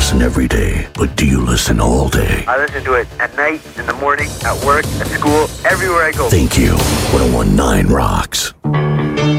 listen every day, but do you listen all day? I listen to it at night, in the morning, at work, at school, everywhere I go. Thank you. 1019 rocks.